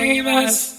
y más.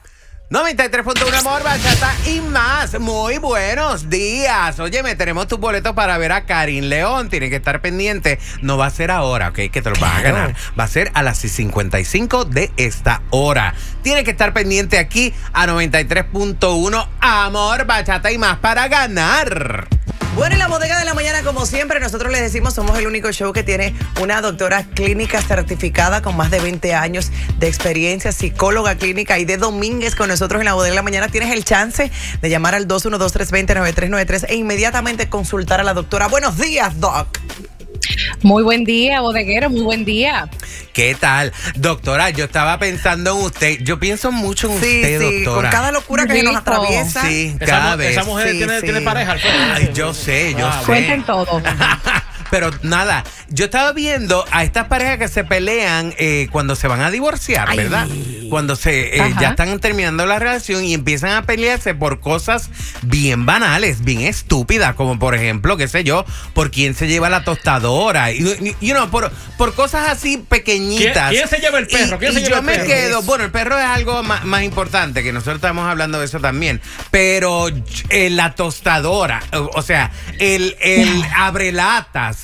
93.1 Amor, Bachata y más. Muy buenos días. Óyeme, tenemos tus boletos para ver a Karin León. Tienes que estar pendiente. No va a ser ahora, ¿ok? Que te los vas a ganar. Va a ser a las 6:55 de esta hora. Tienes que estar pendiente aquí a 93.1 Amor, Bachata y más para ganar. Bueno, en la bodega de la mañana, como siempre, nosotros les decimos, somos el único show que tiene una doctora clínica certificada con más de 20 años de experiencia, psicóloga clínica, y de Domínguez con nosotros en la bodega de la mañana. Tienes el chance de llamar al 212-320-9393 e inmediatamente consultar a la doctora. Buenos días, Doc. Muy buen día, bodeguero, muy buen día. ¿Qué tal? Doctora, yo estaba pensando en usted. Yo pienso mucho en usted, doctora. Con cada locura que nos atraviesa. Sí, cada vez. Esa mujer tiene pareja, Alfredo. Ay, yo sé. Cuenten todo. Pero nada, yo estaba viendo a estas parejas que se pelean cuando se van a divorciar, ¿verdad? Cuando ya están terminando la relación y empiezan a pelearse por cosas bien banales, bien estúpidas, como por ejemplo, qué sé yo, por quién se lleva la tostadora, por cosas así pequeñitas. ¿Quién se lleva el perro? Yo me quedo, bueno, el perro es algo más importante, que nosotros estamos hablando de eso también, pero la tostadora, o sea, el abrelatas,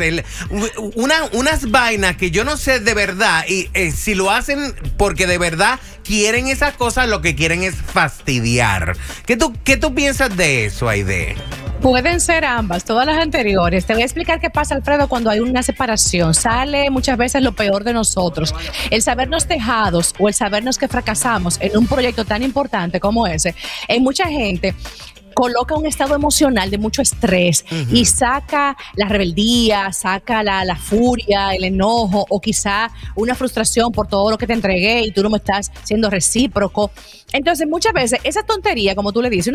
unas vainas que yo no sé de verdad, y si lo hacen porque de verdad quieren esas cosas, lo que quieren es fastidiar. ¿Qué tú piensas de eso, Aide? Pueden ser ambas, todas las anteriores. Te voy a explicar qué pasa, Alfredo, cuando hay una separación. Sale muchas veces lo peor de nosotros. El sabernos dejados o el sabernos que fracasamos en un proyecto tan importante como ese. Hay mucha gente coloca un estado emocional de mucho estrés y saca la rebeldía, saca la furia, el enojo o quizá una frustración por todo lo que te entregué y tú no me estás siendo recíproco. Entonces muchas veces esa tontería, como tú le dices,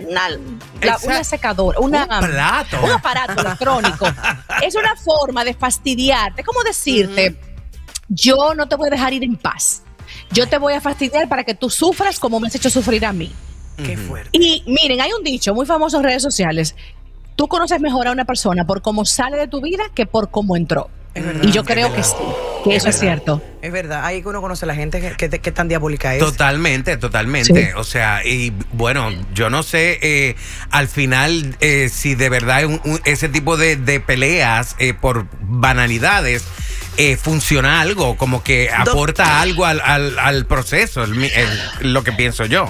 una secadora, un aparato electrónico, es una forma de fastidiarte. ¿Cómo decirte? Yo no te voy a dejar ir en paz. Yo te voy a fastidiar para que tú sufras como me has hecho sufrir a mí. Qué fuerte. Y miren, hay un dicho muy famoso en redes sociales: tú conoces mejor a una persona por cómo sale de tu vida que por cómo entró. Es verdad, y yo creo que sí, que eso es cierto. Es verdad, ahí uno conoce a la gente que tan diabólica es. Totalmente. Sí. O sea, y bueno, yo no sé al final si de verdad ese tipo de peleas por banalidades funciona algo, como que aporta algo al proceso, lo que pienso yo.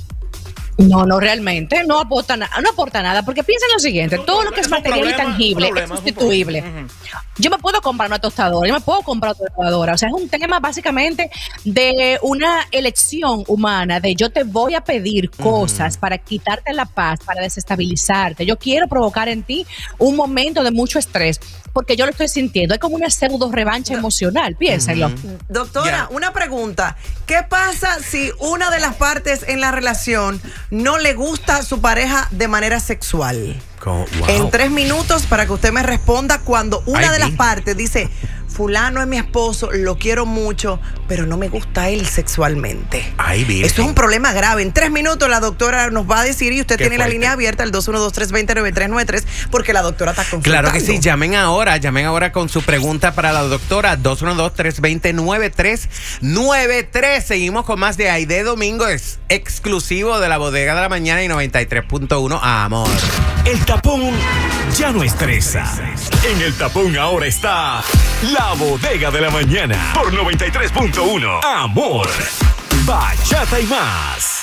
No, realmente no aporta nada, porque piensa en lo siguiente: todo lo que es material y tangible es sustituible. Yo me puedo comprar una tostadora, yo me puedo comprar otra tostadora. O sea, es un tema básicamente de una elección humana, de yo te voy a pedir cosas para quitarte la paz, para desestabilizarte. Yo quiero provocar en ti un momento de mucho estrés, porque yo lo estoy sintiendo. Es como una pseudo revancha emocional, piénsenlo. Doctora, una pregunta. ¿Qué pasa si una de las partes en la relación no le gusta a su pareja de manera sexual? Wow. En 3 minutos para que usted me responda cuando una de las partes dice: fulano es mi esposo, lo quiero mucho, pero no me gusta él sexualmente. Esto es un problema grave. En 3 minutos la doctora nos va a decir, y usted tiene la línea abierta, el 212-320-9393, porque la doctora está consultando. Claro que sí, llamen ahora con su pregunta para la doctora, 212-320-9393. Seguimos con más de Aide Domínguez, exclusivo de la bodega de la mañana y 93.1 Amor. El tapón ya no estresa. En el tapón ahora está la bodega de la mañana por 93.1 Amor, Bachata y más.